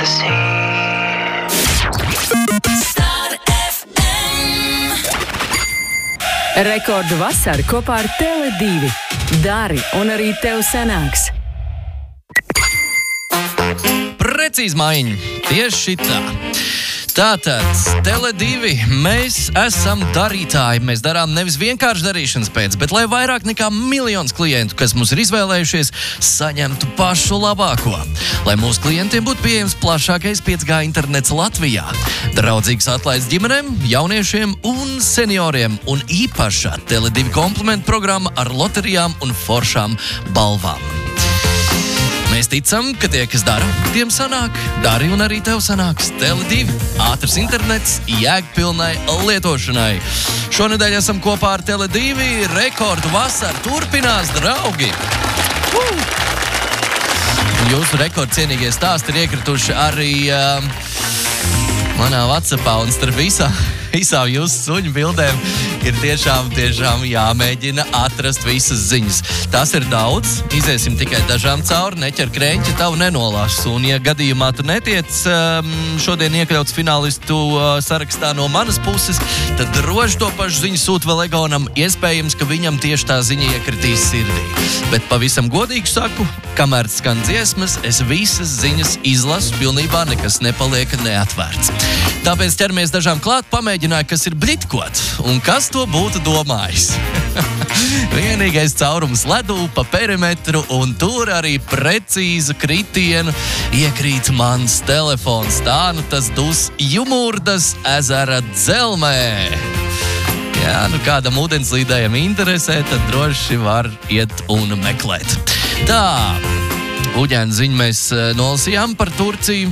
Rekordu vasara kopā ar Tele2. Dari un arī tev sanāks. Precīzi maiņa. Tieši šitā. Tātad, Tele2, mēs esam darītāji. Mēs darām nevis vienkārši darīšanas pēc, bet lai vairāk nekā miljons klientu, kas mums ir izvēlējušies, saņemtu pašu labāko. Lai mūsu klientiem būtu pieejams plašākais 5G internets Latvijā. Draudzīgas atlaides ģimenēm, jauniešiem un senioriem. Un īpašā Tele2 komplementu programma ar loterijām un foršām balvām. Mēs ticam, ka tie, kas dara, tiem sanāk. Dari un arī tev sanāks. Tele2, ātrs internets, jēgpilnai lietošanai. Šonedēļ esam kopā ar Tele2. Rekordu vasara turpinās, draugi! Jūsu rekordcienīgie stāsti ir iekrituši arī manā WhatsAppā un starp visām jūsu suņu bildēm ir tiešām jāmēģina atrast visas ziņas. Tas ir daudz, iziesim tikai dažām cauri, neķer krēņķi, tavu nenolāš. Un, ja gadījumā tu netiec šodien iekļauts finālistu sarakstā no manas puses, tad droši to pašu ziņu sūt vēl Egonam. Iespējams, ka viņam tieši tā ziņa iekritīs sirdī. Bet pavisam godīgi saku, kamēr skan dziesmas, es visas ziņas izlasu, pilnībā nekas nepaliek neatvērts. Tāpēc ķeramies dažām klāt, pamēģināju, kas ir blitkot un kas to būtu domājis. Vienīgais caurums ledū pa perimetru un tur arī precīzu kritienu iekrīt mans telefons. Tā nu tas dus Jumurdas ezera dzelmē. Jā, nu kādam ūdenslīdējam interesē, tad droši var iet un meklēt. Tā, uģēna ziņu mēs nolasījām par Turciju.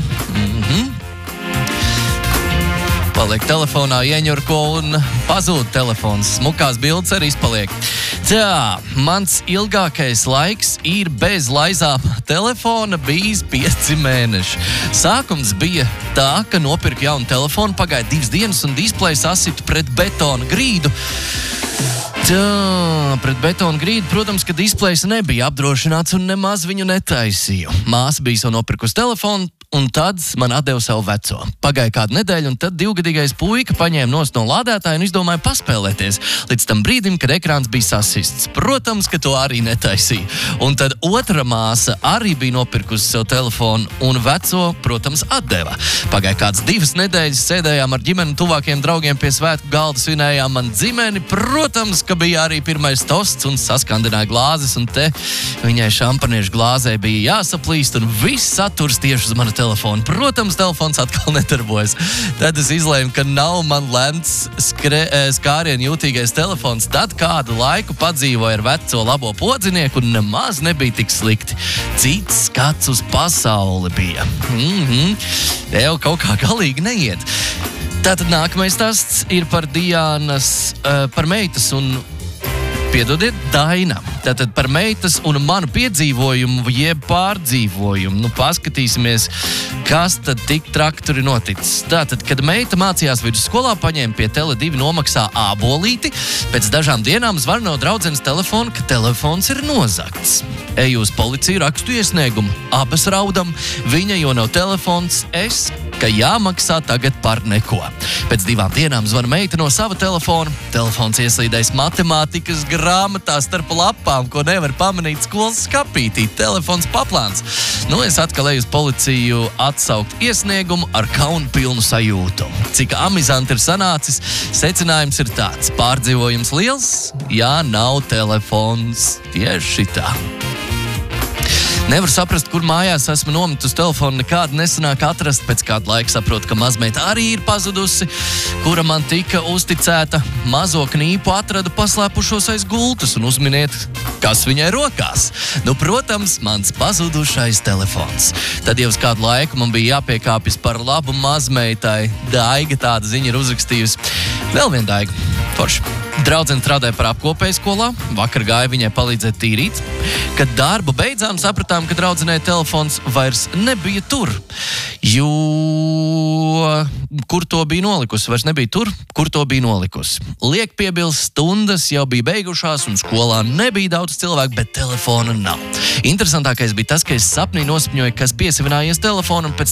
Paliek telefonā, ieņurko un pazūd telefons. Smukās bildes arī izpaliek. Tā, mans ilgākais laiks ir bez laizām telefona bijis 5 mēneši. Sākums bija tā, ka nopirku jaunu telefonu, pagāja 2 dienas un displejs asitu pret betona grīdu. Tā, pret betona grīdu, protams, ka displejs nebija apdrošināts un nemaz viņu netaisīju. Māsa bija savu nopirkusi telefonu, un tad man atdeva savu veco. Pagāja kādu nedēļu, un tad 2-gadīgais puika paņēma nost no lādētāja un izdomāja paspēlēties līdz tam brīdim, kad ekrāns bija sasists. Protams, ka to arī netaisīja. Un tad otra māsa arī bija nopirkusi sev telefonu, un veco, protams, atdeva. Pagāja kāds 2 nedēļas, sēdējām ar ģimeni tuvākiem draugiem pie svētku galda, svinējām man dzimeni. Protams, ka bija arī pirmais tosts un saskandināja glāzes, un te viņai šampaniešu glāzē bija jāsaplīst, un viss saturs tieši uz manu telefonu. Protams, telefons atkal nedarbojas. Tad es izlēmu, ka nav man lemts skārienu jūtīgais telefons. Tad kādu laiku padzīvoju ar veco labo podzinieku un nemaz nebija tik slikti. Cits skats uz pasauli bija. Tev kaut kā galīgi neiet. Tātad nākamais stāsts ir par Diānas, par meitas un piedodiet, Daina. Tātad par meitas un manu piedzīvojumu, jeb pārdzīvojumu. Nu, paskatīsimies, kas tad tik trakturi noticis. Tātad, kad meita mācījās vidusskolā, paņēma pie Tele2 nomaksā ābolīti, pēc dažām dienām zvar no draudzenes telefona, ka telefons ir nozagts. Eju uz policiju, rakstu iesniegumu. Abas raudam, viņa jau nav telefons, es, ka jāmaksā tagad par neko. Pēc 2 dienām zvana meita no sava telefona. Telefons ieslīdējis matemātikas grāmatā starp lapām, ko nevar pamanīt skolas skapītī. Telefons paplāns. Nu, es atkal eju uz policiju atsaukt iesniegumu ar kaunpilnu sajūtu. Cik amizanti ir sanācis, secinājums ir tāds. Pārdzīvojums liels, jā, nav telefons. Tieši tā. Nevaru saprast, kur mājās esmu nometus telefonu, nekādu nesanāk atrast. Pēc kāda laika saprotu, ka mazmeita arī ir pazudusi, kura man tika uzticēta. Mazo knīpu atradu paslēpušos aiz gultas un uzminiet, kas viņai rokās. Nu, protams, mans pazudušais telefons. Tad jau uz kādu laiku man bija jāpiekāpjas par labu mazmeitai. Daiga tāda ziņa ir uzrakstījusi. Vēl viena Daiga. Forši. Draudzene strādāja par apkopēju skolā. Vakar gāja viņai palīdzēt tīrīt. Kad darbu beidzām, sapratām, ka draudzenei telefons vairs nebija tur. Jo kur to bija nolikusi? Vairs nebija tur, kur to bija nolikusi. Liek piebilst, stundas jau bija beigušās un skolā nebija daudz cilvēku, bet telefona nav. Interesantākais bija tas, ka es sapnī nosapņoju, kas piesavinājies telefonam, pēc